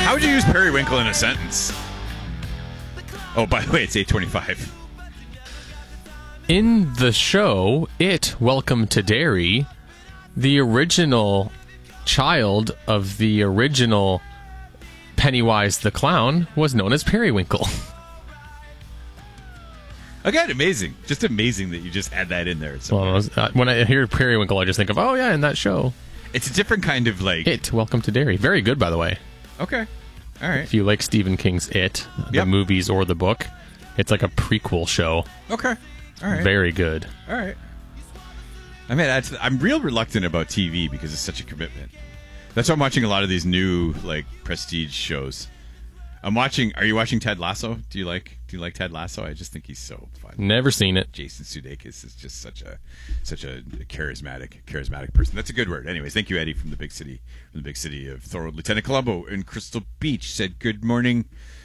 How would you use periwinkle in a sentence? Oh, by the way, it's 8:25. In the show, Welcome to Derry, the original child of the original Pennywise the Clown was known as Periwinkle. Again, amazing. Just amazing that you just add that in there. Well, when I hear Periwinkle, I just think of, oh yeah, in that show. It's a different kind of like... Welcome to Derry. Very good, by the way. Okay. All right. If you like Stephen King's the movies or the book, it's like a prequel show. Okay. All right. Very good. All right. I mean, I'm real reluctant about TV because it's such a commitment. That's why I'm watching a lot of these new like prestige shows. Are you watching Ted Lasso? Do you like Ted Lasso? I just think he's so fun. Never seen it. Jason Sudeikis is just such a charismatic person. That's a good word. Anyways, thank you, Eddie, from the big city of Thorold. Lieutenant Colombo in Crystal Beach said, "Good morning